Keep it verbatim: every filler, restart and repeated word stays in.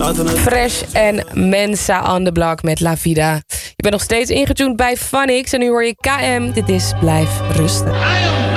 Fresh en Mensa on the block met La Vida. Je bent nog steeds ingetuned bij Phonix en nu hoor je K M. Dit is Blijf Rusten.